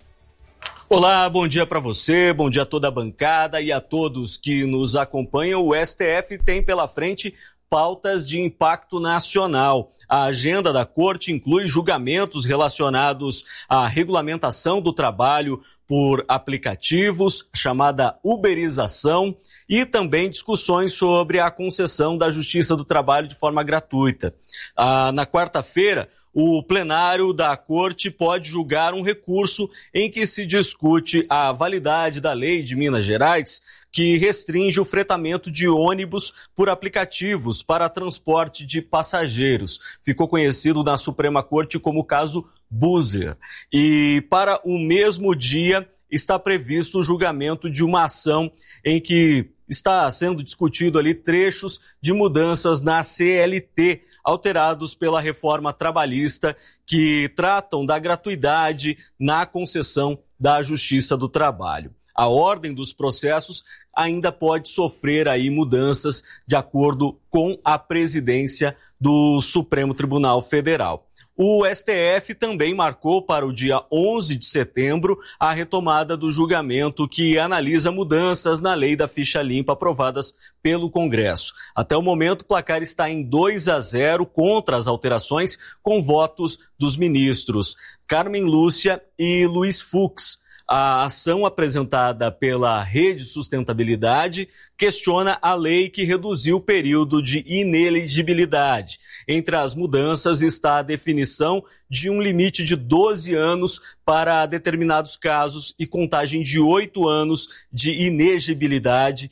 Olá, bom dia para você, bom dia a toda a bancada e a todos que nos acompanham. O S T F tem pela frente pautas de impacto nacional. A agenda da Corte inclui julgamentos relacionados à regulamentação do trabalho por aplicativos, chamada uberização, e também discussões sobre a concessão da Justiça do Trabalho de forma gratuita. Ah, na quarta-feira, o plenário da Corte pode julgar um recurso em que se discute a validade da lei de Minas Gerais, que restringe o fretamento de ônibus por aplicativos para transporte de passageiros. Ficou conhecido na Suprema Corte como o caso Buser. E para o mesmo dia está previsto o julgamento de uma ação em que está sendo discutido ali trechos de mudanças na C L T, alterados pela reforma trabalhista, que tratam da gratuidade na concessão da Justiça do Trabalho. A ordem dos processos ainda pode sofrer aí mudanças de acordo com a presidência do Supremo Tribunal Federal. O S T F também marcou para o dia onze de setembro a retomada do julgamento que analisa mudanças na lei da ficha limpa aprovadas pelo Congresso. Até o momento, o placar está em dois a zero contra as alterações, com votos dos ministros Carmen Lúcia e Luiz Fux. A ação apresentada pela Rede Sustentabilidade questiona a lei que reduziu o período de inelegibilidade. Entre as mudanças está a definição de um limite de doze anos para determinados casos e contagem de oito anos de inegibilidade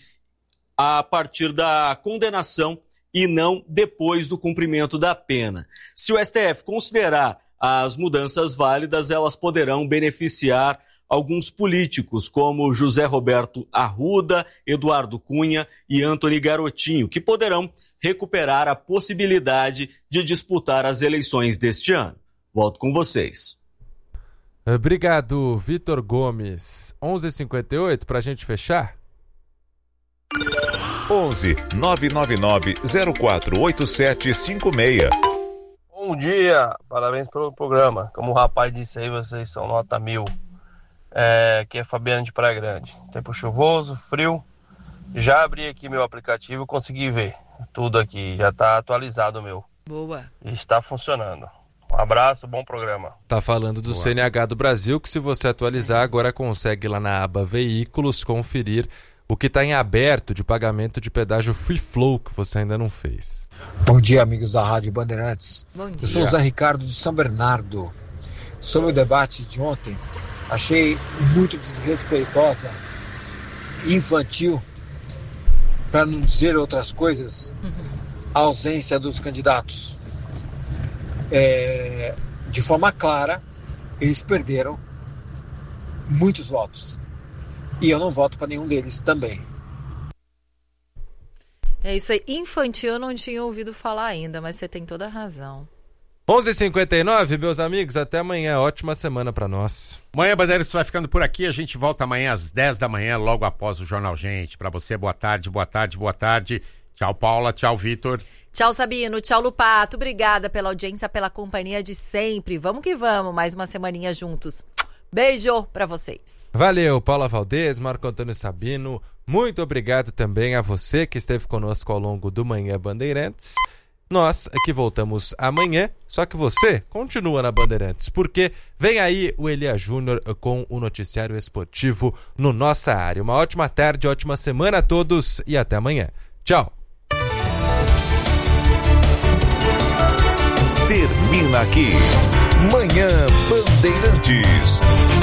a partir da condenação e não depois do cumprimento da pena. Se o S T F considerar as mudanças válidas, elas poderão beneficiar alguns políticos, como José Roberto Arruda, Eduardo Cunha e Antony Garotinho, que poderão recuperar a possibilidade de disputar as eleições deste ano. Volto com vocês. Obrigado, Vitor Gomes. onze e cinquenta e oito, para a gente fechar? onze nove nove nove zero quatro oito sete cinco seis. Bom dia, parabéns pelo programa. Como o rapaz disse aí, vocês são nota mil. É, aqui é Fabiano de Praia Grande. Tempo chuvoso, frio. Já abri aqui meu aplicativo, consegui ver tudo aqui. Já está atualizado o meu. Boa. E está funcionando. Um abraço, bom programa. Tá falando do Boa. C N H do Brasil, que se você atualizar, agora consegue lá na aba Veículos conferir o que está em aberto de pagamento de pedágio Free Flow, que você ainda não fez. Bom dia, amigos da Rádio Bandeirantes. Bom dia. Eu sou o Zé Ricardo de São Bernardo. Sobre o debate de ontem, achei muito desrespeitosa, infantil, para não dizer outras coisas, uhum. a ausência dos candidatos. É, de forma clara, eles perderam muitos votos. E eu não voto para nenhum deles também. É isso aí. Infantil eu não tinha ouvido falar ainda, mas você tem toda a razão. onze e cinquenta e nove, meus amigos, até amanhã. Ótima semana pra nós. Manhã Bandeirantes vai ficando por aqui. A gente volta amanhã às dez da manhã, logo após o Jornal Gente. Pra você, boa tarde, boa tarde, boa tarde. Tchau, Paula. Tchau, Vitor. Tchau, Sabino. Tchau, Lupato. Obrigada pela audiência, pela companhia de sempre. Vamos que vamos. Mais uma semaninha juntos. Beijo pra vocês. Valeu, Paula Valdez, Marco Antônio Sabino. Muito obrigado também a você que esteve conosco ao longo do Manhã Bandeirantes. Nós aqui voltamos amanhã, só que você continua na Bandeirantes, porque vem aí o Elia Júnior com o noticiário esportivo no Nossa Área. Uma ótima tarde, ótima semana a todos e até amanhã. Tchau. Termina aqui Manhã Bandeirantes.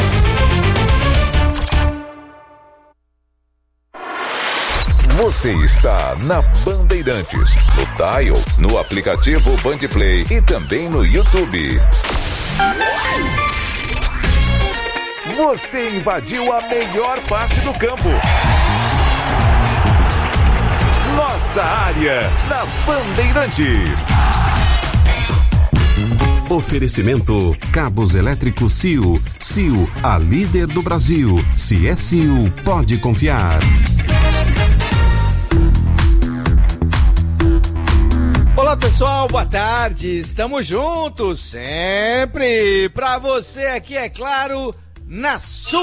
Você está na Bandeirantes, no Dial, no aplicativo Bandplay e também no YouTube. Você invadiu a melhor parte do campo. Nossa Área, na Bandeirantes. Oferecimento Cabos Elétricos C I U. C I U, a líder do Brasil. Se é C I U, pode confiar. Olá pessoal, boa tarde, estamos juntos, sempre pra você aqui, é claro, na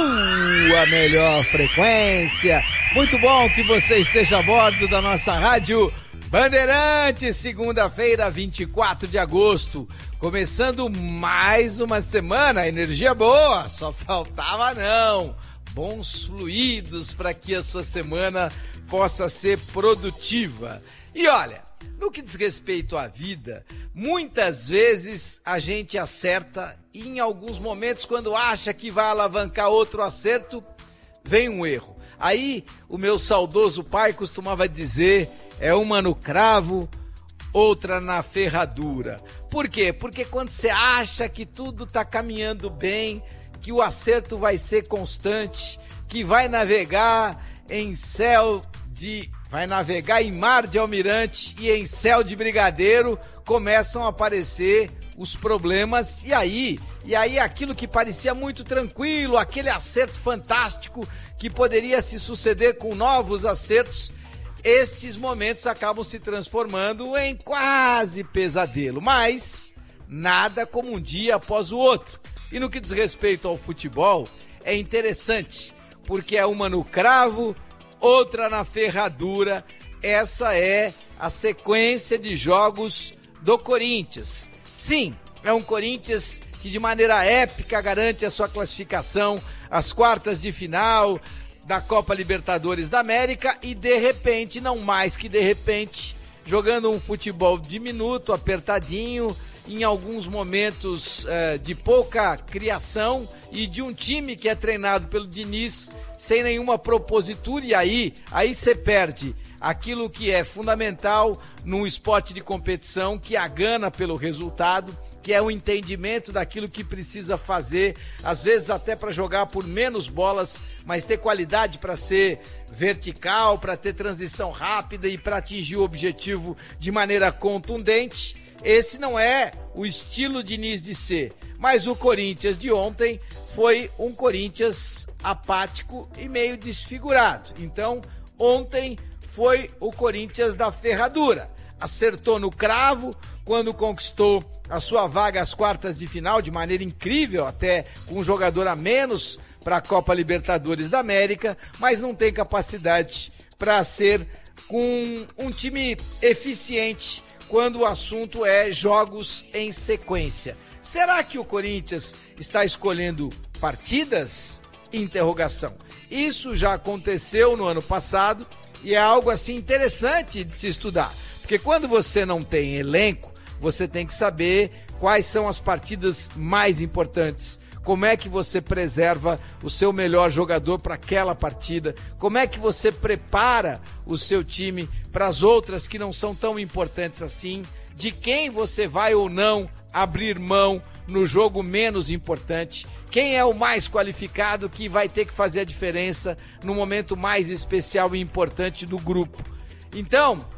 sua melhor frequência. Muito bom que você esteja a bordo da nossa rádio Bandeirantes, segunda-feira, vinte e quatro de agosto, começando mais uma semana, energia boa, só faltava não, bons fluidos para que a sua semana possa ser produtiva. E olha, no que diz respeito à vida, muitas vezes a gente acerta e em alguns momentos, quando acha que vai alavancar outro acerto, vem um erro. Aí o meu saudoso pai costumava dizer, é uma no cravo, outra na ferradura. Por quê? Porque quando você acha que tudo está caminhando bem, que o acerto vai ser constante, que vai navegar em céu de... vai navegar em mar de almirante e em céu de brigadeiro, começam a aparecer os problemas e aí, e aí aquilo que parecia muito tranquilo, aquele acerto fantástico que poderia se suceder com novos acertos, estes momentos acabam se transformando em quase pesadelo, mas nada como um dia após o outro. E no que diz respeito ao futebol, é interessante, porque é uma no cravo, outra na ferradura. Essa é a sequência de jogos do Corinthians. Sim, é um Corinthians que de maneira épica garante a sua classificação às quartas de final da Copa Libertadores da América e de repente, não mais que de repente, jogando um futebol diminuto, apertadinho, em alguns momentos uh, de pouca criação e de um time que é treinado pelo Diniz sem nenhuma propositura, e aí aí você perde aquilo que é fundamental num esporte de competição, que é a gana pelo resultado, que é o entendimento daquilo que precisa fazer, às vezes até para jogar por menos bolas, mas ter qualidade para ser vertical, para ter transição rápida e para atingir o objetivo de maneira contundente. Esse não é o estilo Diniz de ser, mas o Corinthians de ontem foi um Corinthians apático e meio desfigurado. Então, ontem foi o Corinthians da ferradura. Acertou no cravo quando conquistou a sua vaga às quartas de final, de maneira incrível, até com um jogador a menos para a Copa Libertadores da América, mas não tem capacidade para ser com um time eficiente quando o assunto é jogos em sequência. Será que o Corinthians está escolhendo partidas? Interrogação. Isso já aconteceu no ano passado e é algo assim interessante de se estudar, porque quando você não tem elenco, você tem que saber quais são as partidas mais importantes. Como é que você preserva o seu melhor jogador para aquela partida? Como é que você prepara o seu time para as outras que não são tão importantes assim? De quem você vai ou não abrir mão no jogo menos importante? Quem é o mais qualificado que vai ter que fazer a diferença no momento mais especial e importante do grupo? Então,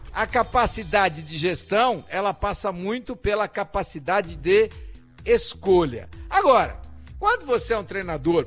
a capacidade de gestão, ela passa muito pela capacidade de escolha. Agora, quando você é um treinador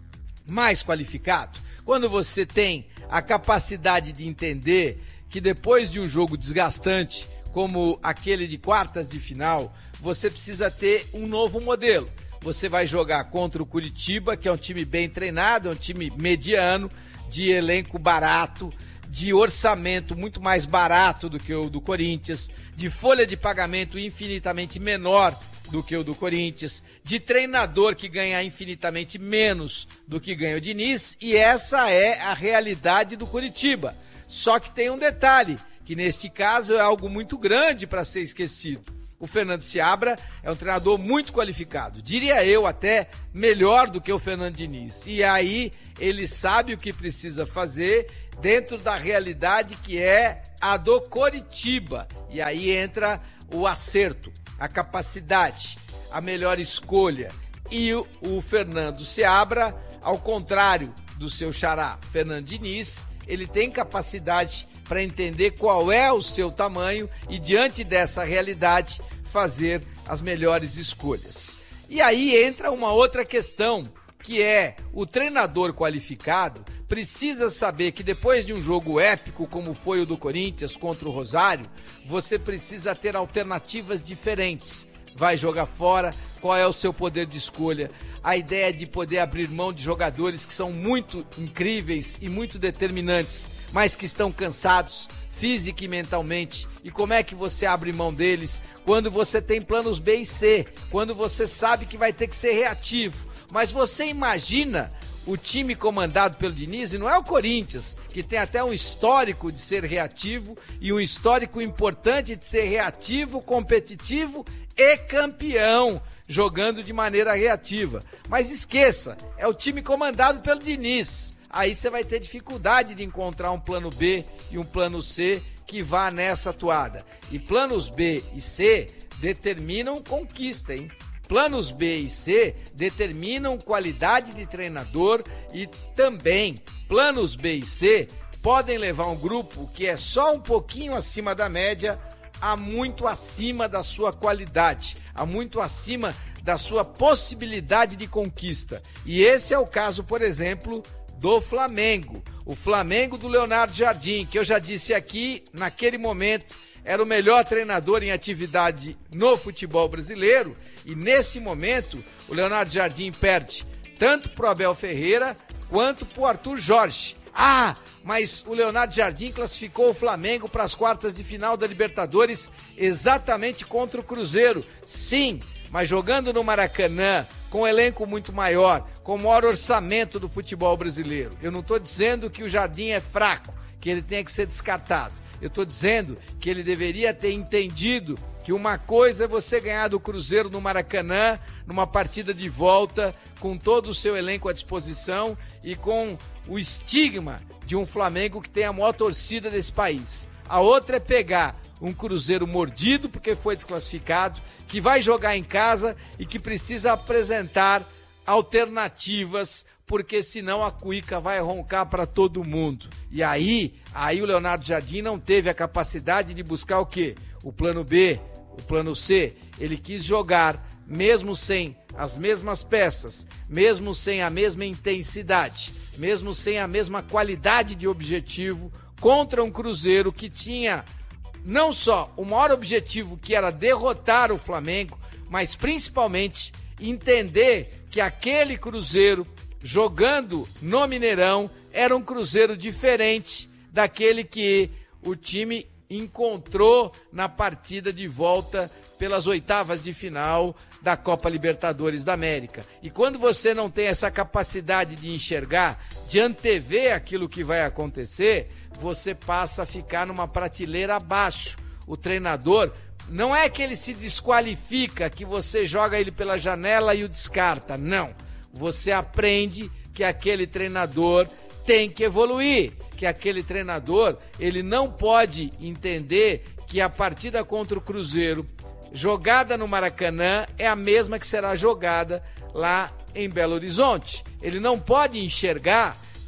mais qualificado, quando você tem a capacidade de entender que depois de um jogo desgastante, como aquele de quartas de final, você precisa ter um novo modelo. Você vai jogar contra o Curitiba, que é um time bem treinado, é um time mediano, de elenco barato, de orçamento muito mais barato do que o do Corinthians, de folha de pagamento infinitamente menor do que o do Corinthians, de treinador que ganha infinitamente menos do que ganha o Diniz, e essa é a realidade do Curitiba. Só que tem um detalhe, que neste caso é algo muito grande para ser esquecido. O Fernando Seabra é um treinador muito qualificado, diria eu até melhor do que o Fernando Diniz. E aí ele sabe o que precisa fazer dentro da realidade que é a do Coritiba. E aí entra o acerto, a capacidade, a melhor escolha. E o, o Fernando Seabra, ao contrário do seu xará Fernando Diniz, ele tem capacidade para entender qual é o seu tamanho e, diante dessa realidade, fazer as melhores escolhas. E aí entra uma outra questão, que é o treinador qualificado precisa saber que depois de um jogo épico, como foi o do Corinthians contra o Rosário, você precisa ter alternativas diferentes. Vai jogar fora, qual é o seu poder de escolha? A ideia de poder abrir mão de jogadores que são muito incríveis e muito determinantes, mas que estão cansados física e mentalmente. E como é que você abre mão deles quando você tem planos B e C, quando você sabe que vai ter que ser reativo? Mas você imagina o time comandado pelo Diniz, e não é o Corinthians, que tem até um histórico de ser reativo e um histórico importante de ser reativo, competitivo e campeão, jogando de maneira reativa. Mas esqueça, é o time comandado pelo Diniz. Aí você vai ter dificuldade de encontrar um plano B e um plano C que vá nessa toada. E planos B e C determinam conquista, hein? Planos B e C determinam qualidade de treinador e também planos B e C podem levar um grupo que é só um pouquinho acima da média a muito acima da sua qualidade, a muito acima da sua possibilidade de conquista. E esse é o caso, por exemplo, do Flamengo. O Flamengo do Leonardo Jardim, que eu já disse aqui, naquele momento era o melhor treinador em atividade no futebol brasileiro, e nesse momento o Leonardo Jardim perde tanto pro Abel Ferreira quanto pro Arthur Jorge. Ah, mas o Leonardo Jardim classificou o Flamengo para as quartas de final da Libertadores exatamente contra o Cruzeiro. Sim, mas jogando no Maracanã, com um elenco muito maior, com o maior orçamento do futebol brasileiro. Eu não estou dizendo que o Jardim é fraco, que ele tenha que ser descartado. Eu estou dizendo que ele deveria ter entendido que uma coisa é você ganhar do Cruzeiro no Maracanã, numa partida de volta, com todo o seu elenco à disposição e com o estigma de um Flamengo que tem a maior torcida desse país. A outra é pegar um Cruzeiro mordido porque foi desclassificado, que vai jogar em casa e que precisa apresentar alternativas, porque senão a cuíca vai roncar para todo mundo. E aí, aí o Leonardo Jardim não teve a capacidade de buscar o quê? O plano B, o plano C. Ele quis jogar, mesmo sem as mesmas peças, mesmo sem a mesma intensidade, mesmo sem a mesma qualidade de objetivo, contra um Cruzeiro que tinha não só o maior objetivo, que era derrotar o Flamengo, mas principalmente entender que aquele Cruzeiro, jogando no Mineirão, era um Cruzeiro diferente daquele que o time encontrou na partida de volta pelas oitavas de final da Copa Libertadores da América. E quando você não tem essa capacidade de enxergar, de antever aquilo que vai acontecer, você passa a ficar numa prateleira abaixo. O treinador, não é que ele se desqualifica, que você joga ele pela janela e o descarta, não. Você aprende que aquele treinador tem que evoluir, que aquele treinador, ele não pode entender que a partida contra o Cruzeiro, jogada no Maracanã, é a mesma que será jogada lá em Belo Horizonte. Ele não pode enxergar que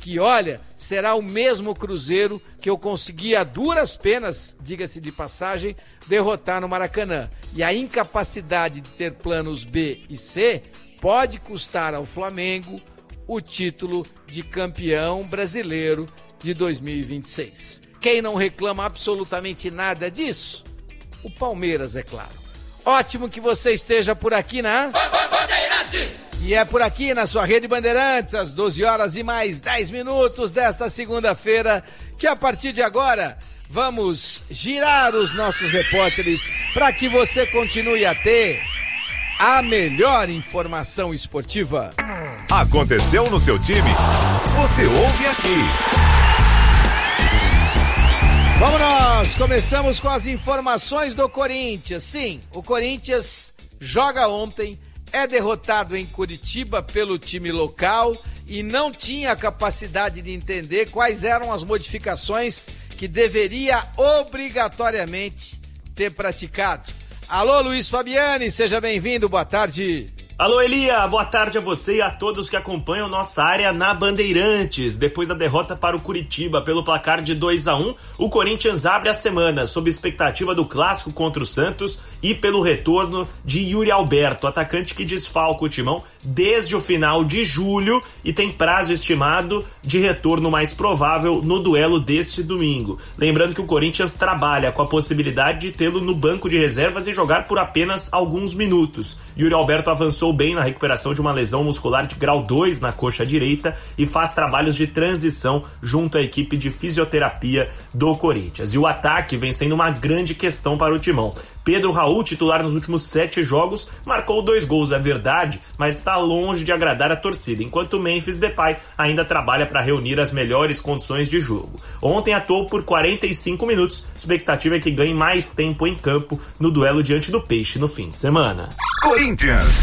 que, olha, será o mesmo Cruzeiro que eu consegui a duras penas, diga-se de passagem, derrotar no Maracanã. E a incapacidade de ter planos B e C pode custar ao Flamengo o título de campeão brasileiro de dois mil e vinte e seis. Quem não reclama absolutamente nada disso? O Palmeiras, é claro. Ótimo que você esteja por aqui na... Bandeirantes! E é por aqui na sua Rede Bandeirantes, às doze horas e mais dez minutos desta segunda-feira, que a partir de agora vamos girar os nossos repórteres para que você continue a ter a melhor informação esportiva. Aconteceu no seu time? Você ouve aqui. Vamos nós, começamos com as informações do Corinthians. Sim, o Corinthians joga ontem, é derrotado em Curitiba pelo time local e não tinha a capacidade de entender quais eram as modificações que deveria obrigatoriamente ter praticado. Alô, Luiz Fabiani, seja bem-vindo, boa tarde. Alô, Elia, boa tarde a você e a todos que acompanham nossa área na Bandeirantes. Depois da derrota para o Curitiba pelo placar de dois a um, o Corinthians abre a semana sob expectativa do clássico contra o Santos e pelo retorno de Yuri Alberto, atacante que desfalca o timão desde o final de julho e tem prazo estimado de retorno mais provável no duelo deste domingo. Lembrando que o Corinthians trabalha com a possibilidade de tê-lo no banco de reservas e jogar por apenas alguns minutos. Yuri Alberto avançou bem na recuperação de uma lesão muscular de grau dois na coxa direita e faz trabalhos de transição junto à equipe de fisioterapia do Corinthians. E o ataque vem sendo uma grande questão para o timão. Pedro Raul, titular nos últimos sete jogos, marcou dois gols, é verdade, mas está longe de agradar a torcida, enquanto Memphis Depay ainda trabalha para reunir as melhores condições de jogo. Ontem atuou por quarenta e cinco minutos, expectativa é que ganhe mais tempo em campo no duelo diante do Peixe no fim de semana. Corinthians.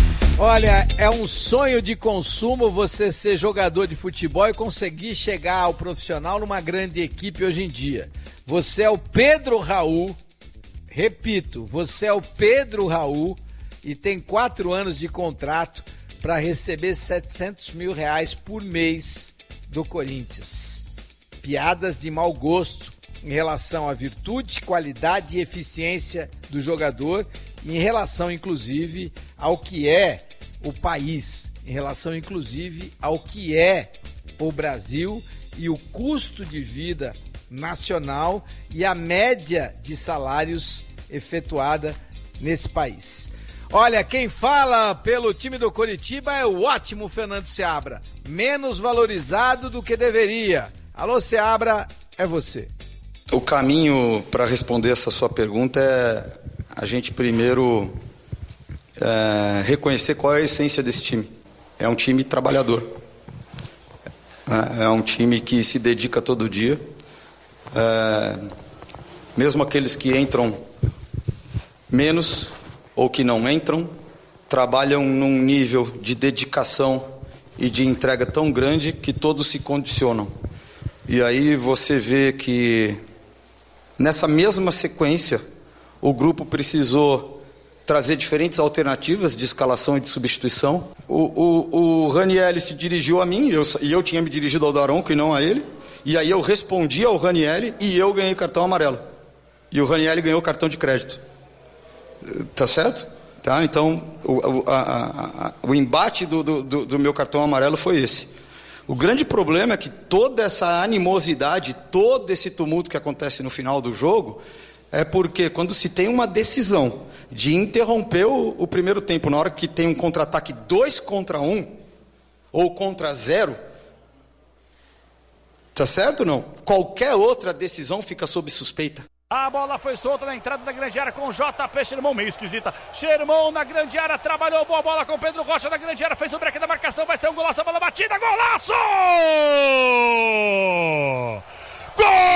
Olha, é um sonho de consumo você ser jogador de futebol e conseguir chegar ao profissional numa grande equipe hoje em dia. Você é o Pedro Raul, repito, você é o Pedro Raul e tem quatro anos de contrato para receber setecentos mil reais por mês do Corinthians. Piadas de mau gosto em relação à virtude, qualidade e eficiência do jogador e em relação, inclusive, ao que é o país, em relação, inclusive, ao que é o Brasil e o custo de vida nacional e a média de salários efetuada nesse país. Olha, quem fala pelo time do Coritiba é o ótimo Fernando Seabra, menos valorizado do que deveria. Alô, Seabra, é você. O caminho para responder essa sua pergunta é a gente primeiro é, reconhecer qual é a essência desse time. É um time trabalhador. É, é um time que se dedica todo dia. É, mesmo aqueles que entram menos ou que não entram, trabalham num nível de dedicação e de entrega tão grande que todos se condicionam. E aí você vê que nessa mesma sequência o grupo precisou trazer diferentes alternativas de escalação e de substituição. O, o, o Ranieri se dirigiu a mim, eu, e eu tinha me dirigido ao Daronco e não a ele, e aí eu respondi ao Ranieri e eu ganhei cartão amarelo. E o Ranieri ganhou cartão de crédito. Tá certo? Tá? Então, o, a, a, a, o embate do, do, do meu cartão amarelo foi esse. O grande problema é que toda essa animosidade, todo esse tumulto que acontece no final do jogo, é porque quando se tem uma decisão de interromper o, o primeiro tempo, na hora que tem um contra-ataque dois contra um, ou contra zero, tá certo ou não? Qualquer outra decisão fica sob suspeita. A bola foi solta na entrada da grande área com o J P Xermão, meio esquisita. Xermão na grande área, trabalhou boa bola com Pedro Rocha na grande área, fez o